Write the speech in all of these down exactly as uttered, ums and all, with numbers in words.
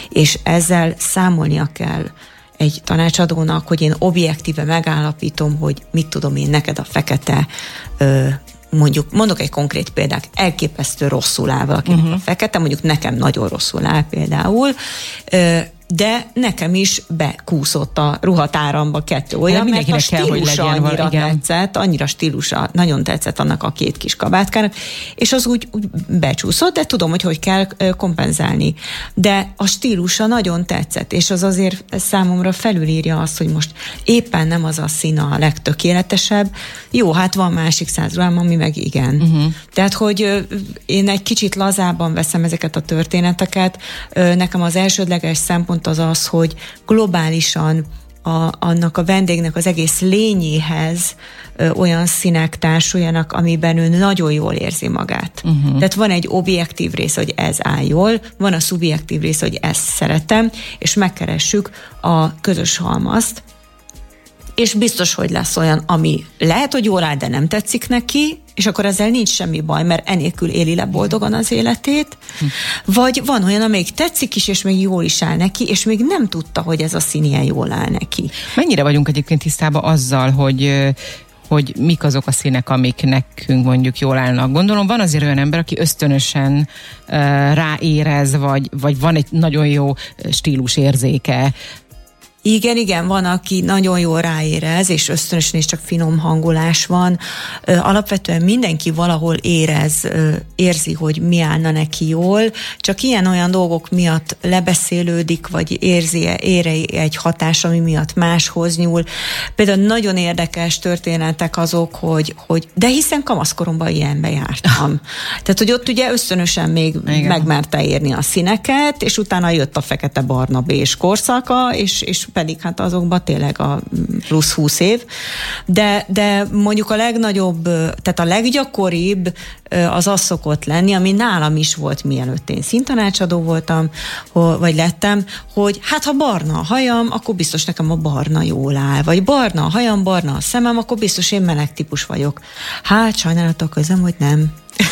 és ezzel számolnia kell egy tanácsadónak, hogy én objektíve megállapítom, hogy mit tudom én, neked a fekete, ö, mondjuk, mondok egy konkrét példát, elképesztő rosszul áll valakinek uh-huh. a fekete, mondjuk nekem nagyon rosszul áll például, ö, de nekem is bekúszott a ruhatáramba kettő olyan, mert a stílusa kell, annyira val- tetszett, annyira stílusa, nagyon tetszett annak a két kis kabátkának, és az úgy, úgy becsúszott, de tudom, hogy hogy kell kompenzálni. De a stílusa nagyon tetszett, és az azért számomra felülírja azt, hogy most éppen nem az a szín a legtökéletesebb. Jó, hát van másik száz ruhám, ami meg igen. Uh-huh. Tehát, hogy én egy kicsit lazában veszem ezeket a történeteket. Nekem az elsődleges szempont az az, hogy globálisan a, annak a vendégnek az egész lényéhez ö, olyan színek társuljanak, amiben ő nagyon jól érzi magát. Uh-huh. Tehát van egy objektív rész, hogy ez áll jól, van a szubjektív rész, hogy ezt szeretem, és megkeressük a közös halmazt, és biztos, hogy lesz olyan, ami lehet, hogy jól áll, de nem tetszik neki, és akkor ezzel nincs semmi baj, mert enélkül éli le boldogan az életét. Hm. Vagy van olyan, amelyik tetszik is, és még jól is áll neki, és még nem tudta, hogy ez a szín ilyen jól áll neki. Mennyire vagyunk egyébként tisztában azzal, hogy hogy mik azok a színek, amik nekünk mondjuk jól állnak. Gondolom, van azért olyan ember, aki ösztönösen uh, ráérez, vagy, vagy van egy nagyon jó stílusérzéke. Igen, igen, van, aki nagyon jól ráérez, és ösztönösen is csak finom hangolás van. Alapvetően mindenki valahol érez, érzi, hogy mi állna neki jól, csak ilyen-olyan dolgok miatt lebeszélődik, vagy érzi, ére egy hatás, ami miatt máshoz nyúl. Például nagyon érdekes történetek azok, hogy, hogy de hiszen kamaszkoromban ilyenbe jártam. Tehát, hogy ott ugye ösztönösen még igen. megmerte érni a színeket, és utána jött a fekete-barna bés korszaka, és, és pedig hát azokban tényleg a plusz húsz év. De, de mondjuk a legnagyobb, tehát a leggyakoribb az az szokott lenni, ami nálam is volt, mielőtt én színtanácsadó voltam, vagy lettem, hogy hát ha barna a hajam, akkor biztos nekem a barna jól áll. Vagy barna a hajam, barna a szemem, akkor biztos én meleg típus vagyok. Hát sajnálatok közöm, hogy nem.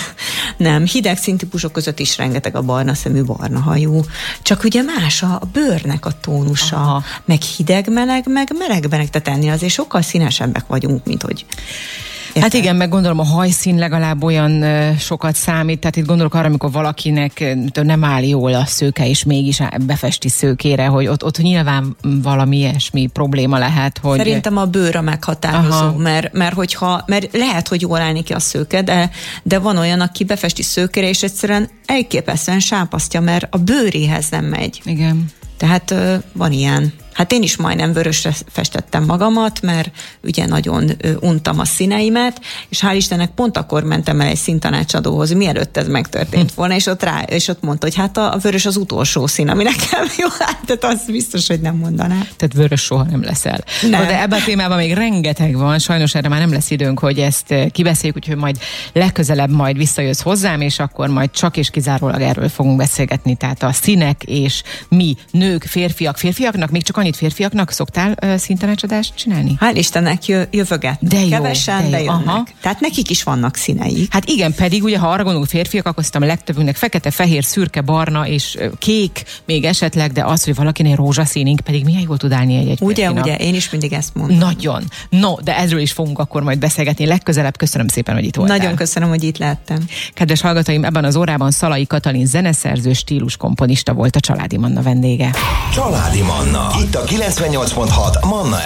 Nem, hideg színtípusok között is rengeteg a barna szemű, barna hajú. Csak ugye más a bőrnek a tónusa, aha. meg hideg-meleg, meg meleg-meleg, tehát ennél azért sokkal színesebbek vagyunk, mint hogy... Érte? Hát igen, meg gondolom a hajszín legalább olyan uh, sokat számít, tehát itt gondolok arra, amikor valakinek uh, nem áll jól a szőke, és mégis befesti szőkére, hogy ott, ott nyilván valami ilyesmi probléma lehet, hogy... Szerintem a bőr a meghatározó, mert, mert, hogyha, mert lehet, hogy jól áll neki a szőke, de, de van olyan, aki befesti szőkére, és egyszerűen elképesztően sápasztja, mert a bőréhez nem megy. Igen. Tehát uh, van ilyen. Hát én is majdnem vörösre festettem magamat, mert ugye nagyon ö, untam a színeimet, és hál' Istennek pont akkor mentem el egy színtanácsadóhoz, mielőtt ez megtörtént volna, és ott, rá, és ott mondta, hogy hát a, a vörös az utolsó szín, ami nekem jó, hát tehát az biztos, hogy nem mondaná. Tehát vörös soha nem leszel. Nem. De ebben a témában még rengeteg van, sajnos erre már nem lesz időnk, hogy ezt kibeszéljük, úgyhogy majd legközelebb majd visszajössz hozzám, és akkor majd csak és kizárólag erről fogunk beszélgetni, tehát a színek és mi, nők, férfiak, férfiaknak, még csak annyit férfiaknak szoktál uh, színtanácsadást csinálni? Hál' Istennek jö, jövögetnek. De jó, kevesen, de, de jó. jönnek. Aha. Tehát nekik is vannak színeik. Hát igen, pedig ugye, ha arra gondolunk férfiak, akkor aztán a legtöbbünknek fekete, fehér, szürke, barna és kék még esetleg, de az, hogy valakinél rózsaszínink, pedig milyen jól tud állni egy-egy Ugye, férfinak. ugye, én is mindig ezt mondom. Nagyon. No, de ezről is fogunk akkor majd beszélgetni legközelebb. Köszönöm szépen, hogy itt voltál. Nagyon köszönöm, hogy itt lehettem. Kedves hallgatóim, ebben az órában Szalai Katalin zeneszerző, stíluskomponista volt a Családi Manna vendége. Családi Manna. Itt a kilencvennyolc pont hat Manna